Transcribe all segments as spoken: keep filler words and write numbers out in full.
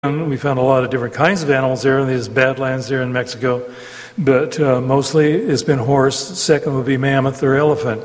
we found a lot of different kinds of animals there in these badlands there in Mexico, but uh, mostly it's been horse. Second would be mammoth or elephant.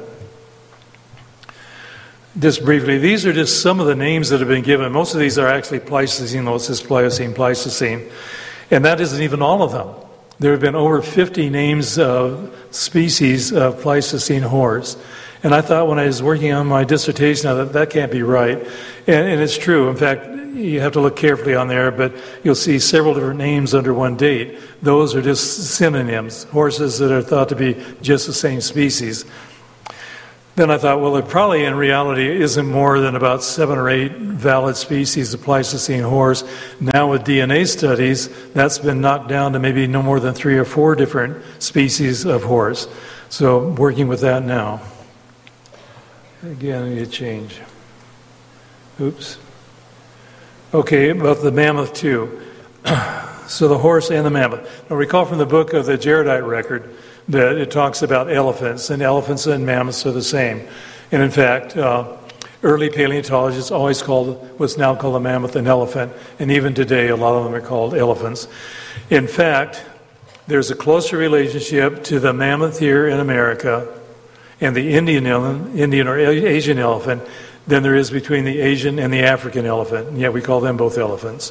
Just briefly, these are just some of the names that have been given. Most of these are actually Pleistocene, though it says Pliocene, Pleistocene, and that isn't even all of them. There have been over fifty names of species of Pleistocene horse. And I thought when I was working on my dissertation, I thought that can't be right. And, and it's true. In fact, you have to look carefully on there, but you'll see several different names under one date. Those are just synonyms, horses that are thought to be just the same species. Then I thought, well, there probably in reality isn't more than about seven or eight valid species of Pleistocene horse. Now with D N A studies, that's been knocked down to maybe no more than three or four different species of horse. So working with that now. Again, I need to change. Oops. Okay, about the mammoth too. So the horse and the mammoth. Now recall from the book of the Jaredite record that it talks about elephants, and elephants and mammoths are the same. And in fact, uh, early paleontologists always called what's now called a mammoth an elephant, and even today a lot of them are called elephants. In fact, there's a closer relationship to the mammoth here in America and the Indian, Indian or Asian elephant than there is between the Asian and the African elephant, and yet we call them both elephants.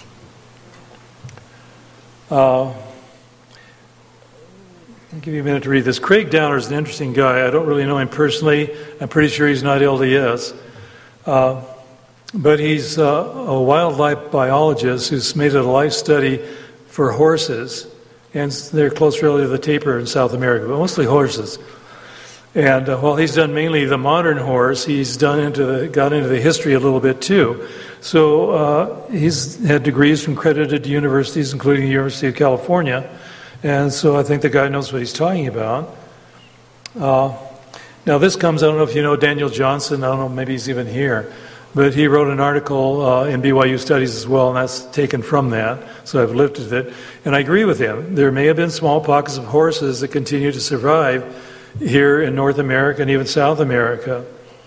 Uh, I'll give you a minute to read this. Craig Downer is an interesting guy. I don't really know him personally. I'm pretty sure he's not L D S. Uh, but he's uh, a wildlife biologist who's made it a life study for horses, and they're close relative to the tapir in South America, but mostly horses. And uh, while he's done mainly the modern horse, he's done into the, got into the history a little bit too. So uh, he's had degrees from credited universities, including the University of California. And so I think the guy knows what he's talking about. Uh, now this comes, I don't know if you know Daniel Johnson, I don't know, maybe he's even here. But he wrote an article uh, in B Y U Studies as well, and that's taken from that. So I've lifted it. And I agree with him. There may have been small pockets of horses that continue to survive here in North America and even South America.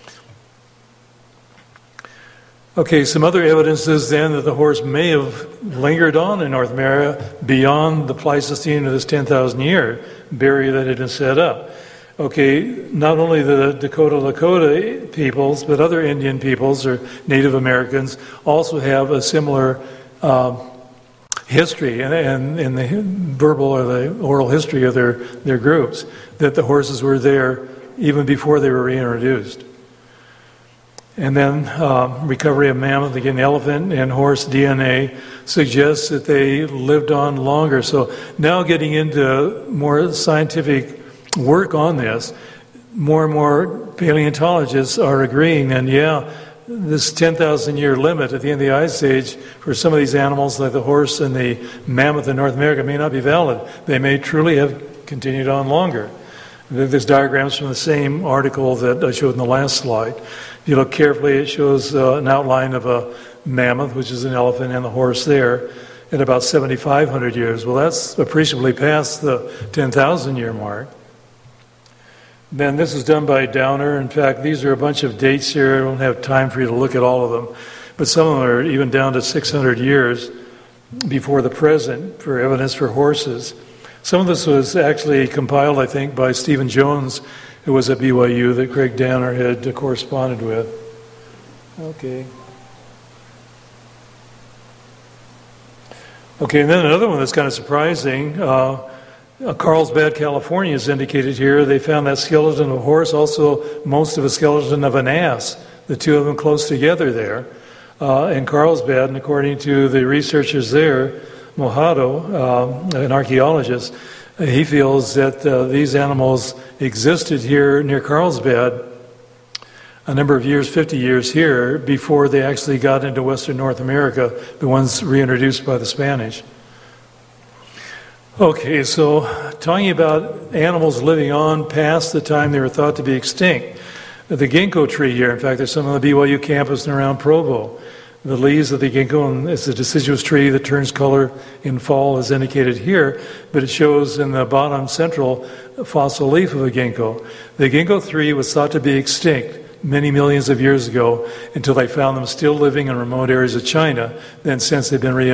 Okay, some other evidences then that the horse may have lingered on in North America beyond the Pleistocene of this ten thousand year barrier that had been set up. Okay, not only the Dakota Lakota peoples, but other Indian peoples or Native Americans also have a similar um, history and, and in the verbal or the oral history of their, their groups, that the horses were there even before they were reintroduced. And then uh, recovery of mammoth, again, elephant and horse D N A suggests that they lived on longer. So now getting into more scientific work on this, more and more paleontologists are agreeing, and yeah, this ten thousand year limit at the end of the Ice Age for some of these animals like the horse and the mammoth in North America may not be valid. They may truly have continued on longer. There's diagrams from the same article that I showed in the last slide. If you look carefully, it shows uh, an outline of a mammoth, which is an elephant, and the horse there at about seventy-five hundred years. Well, that's appreciably past the ten thousand year mark. Then this is done by Downer. In fact, these are a bunch of dates here. I don't have time for you to look at all of them. But some of them are even down to six hundred years before the present for evidence for horses. Some of this was actually compiled, I think, by Stephen Jones, who was at B Y U, that Craig Downer had corresponded with. Okay. Okay, and then another one that's kind of surprising. Uh, Carlsbad, California is indicated here. They found that skeleton of a horse, also most of a skeleton of an ass, the two of them close together there uh, in Carlsbad. And according to the researchers there, Mojado, um, an archaeologist, he feels that uh, these animals existed here near Carlsbad a number of years, fifty years here, before they actually got into Western North America, the ones reintroduced by the Spanish. Okay, so talking about animals living on past the time they were thought to be extinct. The ginkgo tree here, in fact, there's some on the B Y U campus and around Provo. The leaves of the ginkgo, and it's a deciduous tree that turns color in fall, as indicated here, but it shows in the bottom central fossil leaf of a ginkgo. The ginkgo tree was thought to be extinct many millions of years ago until they found them still living in remote areas of China. Then since they've been re